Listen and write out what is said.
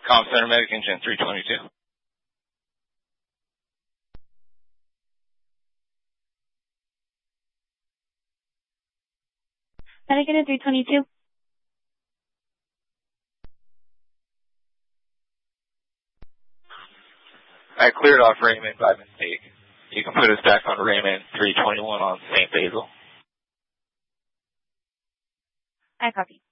Comm Center Medic Engine 322. Medic Engine 322. I cleared off Raymond by mistake. You can put us back on Raymond 321 on St. Basil. I copy.